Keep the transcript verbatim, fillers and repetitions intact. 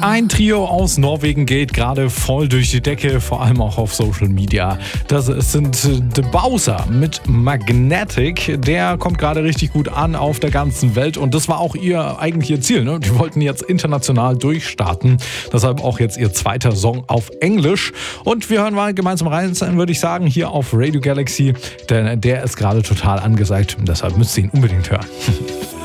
Ein Trio aus Norwegen geht gerade voll durch die Decke, vor allem auch auf Social Media. Das sind The Bowser mit Magnetic. Der kommt gerade richtig gut an auf der ganzen Welt und das war auch ihr eigentliches Ziel. Ne? Die wollten jetzt international durchstarten. Deshalb auch jetzt ihr zweiter Song auf Englisch. Und wir hören mal gemeinsam rein, würde ich sagen, hier auf Radio Galaxy. Denn der ist gerade total angesagt. Deshalb müsst ihr ihn unbedingt hören.